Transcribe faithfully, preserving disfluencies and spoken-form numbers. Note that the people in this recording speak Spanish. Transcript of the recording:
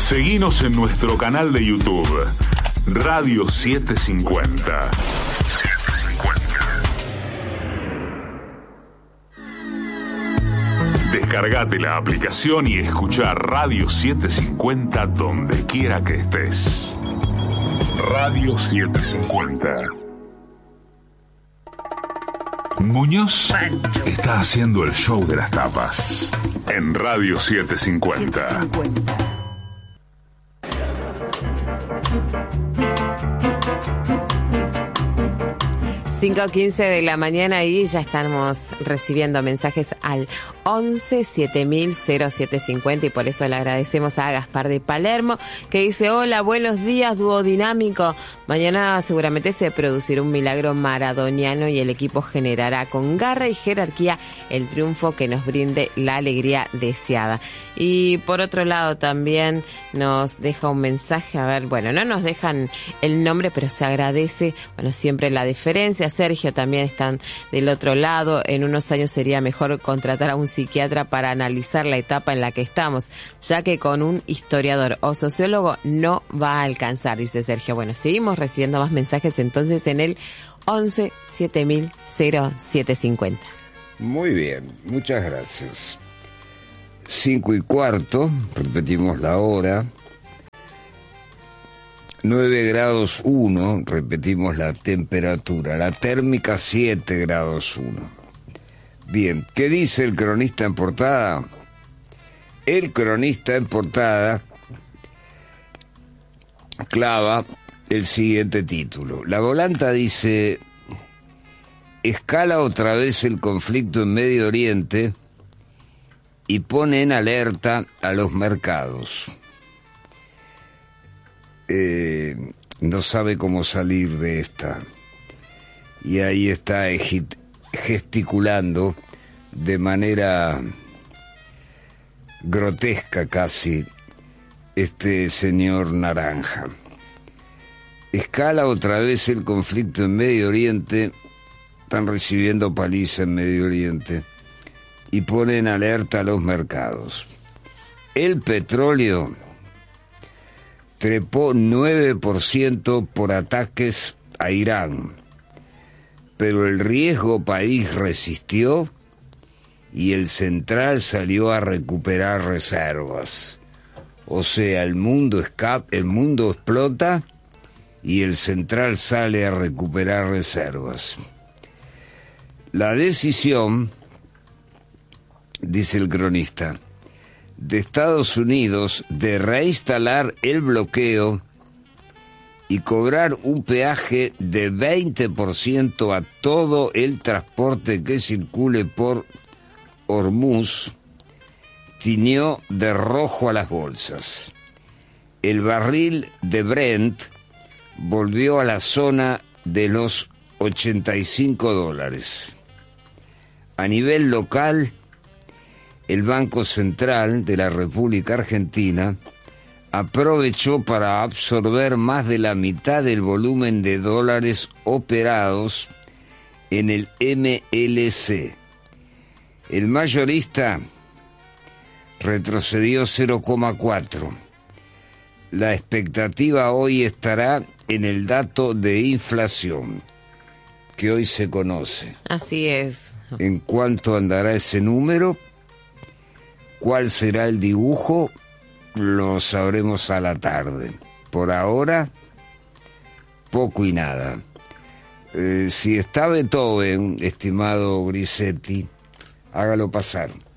Seguinos en nuestro canal de YouTube, Radio setecientos cincuenta. Descargate la aplicación y escuchá Radio setecientos cincuenta donde quiera que estés. Radio setecientos cincuenta. Muñoz está haciendo el show de las tapas en Radio setecientos cincuenta. cinco quince de la mañana y ya estamos recibiendo mensajes al once siete mil cero siete cincuenta y por eso le agradecemos a Gaspar de Palermo que dice: hola, buenos días, dúo dinámico. Mañana seguramente se producirá un milagro maradoniano y el equipo generará con garra y jerarquía el triunfo que nos brinde la alegría deseada. Y por otro lado también nos deja un mensaje, a ver, bueno, no nos dejan el nombre, pero se agradece, bueno, siempre la deferencia. Sergio también están del otro lado. En unos años sería mejor contratar a un psiquiatra para analizar la etapa en la que estamos, ya que con un historiador o sociólogo no va a alcanzar, dice Sergio. Bueno, seguimos recibiendo más mensajes entonces en el once siete mil cero siete cincuenta. Muy bien, muchas gracias. Cinco y cuarto, repetimos la hora. nueve grados uno, repetimos la temperatura. La térmica siete grados uno. Bien, ¿qué dice el cronista en portada? El cronista en portada clava el siguiente título. La volanta dice: escala otra vez el conflicto en Medio Oriente y pone en alerta a los mercados. Eh, no sabe cómo salir de esta. Y ahí está gesticulando de manera grotesca casi este señor Naranja. Escala otra vez el conflicto en Medio Oriente, están recibiendo paliza en Medio Oriente y pone en alerta a los mercados. El petróleo trepó nueve por ciento por ataques a Irán, pero el riesgo país resistió y el central salió a recuperar reservas. O sea, el mundo escapa, el mundo explota y el central sale a recuperar reservas. La decisión, dice el cronista, de Estados Unidos de reinstalar el bloqueo y cobrar un peaje de veinte por ciento a todo el transporte que circule por Hormuz tiñó de rojo a las bolsas. El barril de Brent volvió a la zona de los ochenta y cinco dólares. A nivel local, el Banco Central de la República Argentina aprovechó para absorber más de la mitad del volumen de dólares operados en el M L C. El mayorista retrocedió cero coma cuatro. La expectativa hoy estará en el dato de inflación, que hoy se conoce. Así es. ¿En cuánto andará ese número? ¿Cuál será el dibujo? Lo sabremos a la tarde. Por ahora, poco y nada. Eh, si está Beethoven, estimado Grisetti, hágalo pasar.